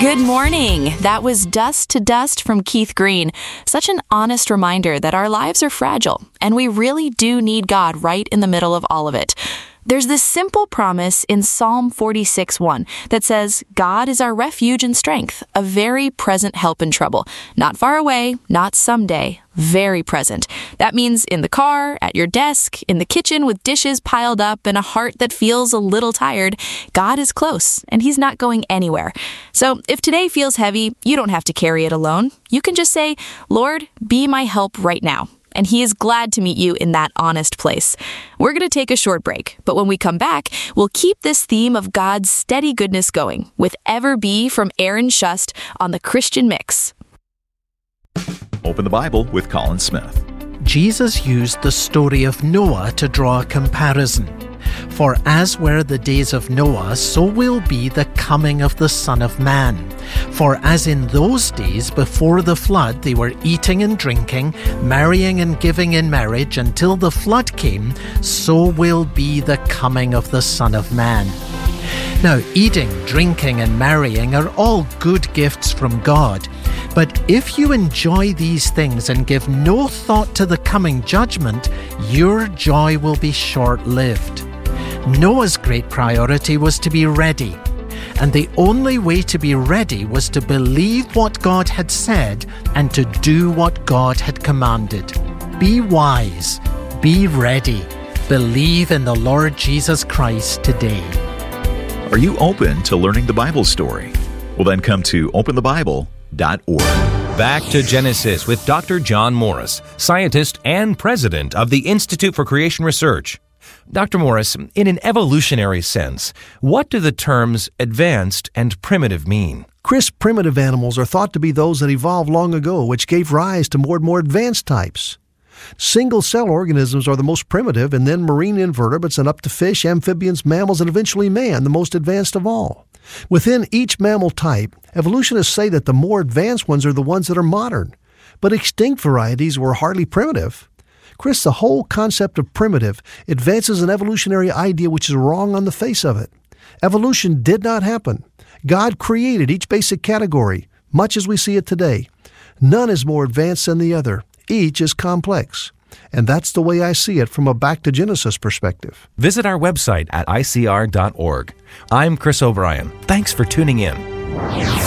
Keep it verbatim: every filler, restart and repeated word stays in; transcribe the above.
Good morning. That was Dust to Dust from Keith Green. Such an honest reminder that our lives are fragile, and we really do need God right in the middle of all of it. There's this simple promise in Psalm forty-six one that says, God is our refuge and strength, a very present help in trouble. Not far away, not someday, very present. That means in the car, at your desk, in the kitchen with dishes piled up and a heart that feels a little tired. God is close, and He's not going anywhere. So if today feels heavy, you don't have to carry it alone. You can just say, Lord, be my help right now. And He is glad to meet you in that honest place. We're going to take a short break, but when we come back, we'll keep this theme of God's steady goodness going with Ever Be from Aaron Shust on the Christian Mix. Open the Bible with Colin Smith. Jesus used the story of Noah to draw a comparison. For as were the days of Noah, so will be the coming of the Son of Man. For as in those days before the flood they were eating and drinking, marrying and giving in marriage until the flood came, so will be the coming of the Son of Man. Now, eating, drinking, and marrying are all good gifts from God. But if you enjoy these things and give no thought to the coming judgment, your joy will be short-lived. Noah's great priority was to be ready, and the only way to be ready was to believe what God had said and to do what God had commanded. Be wise, be ready, believe in the Lord Jesus Christ today. Are you open to learning the Bible story? Well, then come to open the bible dot org. Back to Genesis with Doctor John Morris, scientist and president of the Institute for Creation Research. Doctor Morris, in an evolutionary sense, what do the terms advanced and primitive mean? Chris, primitive animals are thought to be those that evolved long ago, which gave rise to more and more advanced types. Single-cell organisms are the most primitive, and then marine invertebrates and up to fish, amphibians, mammals, and eventually man, the most advanced of all. Within each mammal type, evolutionists say that the more advanced ones are the ones that are modern, but extinct varieties were hardly primitive. Chris, the whole concept of primitive advances an evolutionary idea which is wrong on the face of it. Evolution did not happen. God created each basic category, much as we see it today. None is more advanced than the other. Each is complex. And that's the way I see it from a back to Genesis perspective. Visit our website at I C R dot org. I'm Chris O'Brien. Thanks for tuning in.